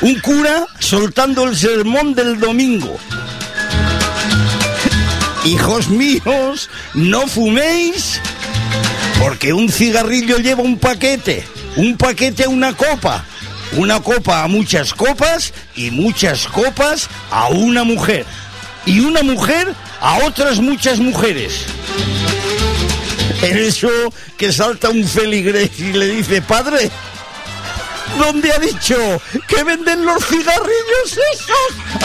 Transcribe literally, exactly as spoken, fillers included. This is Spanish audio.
Un cura soltando el sermón del domingo. Hijos míos, no fuméis, porque un cigarrillo lleva un paquete, un paquete a una copa, una copa a muchas copas y muchas copas a una mujer, y una mujer a otras muchas mujeres. En eso que salta un feligrés y le dice: padre, ¿dónde ha dicho que venden los cigarrillos esos?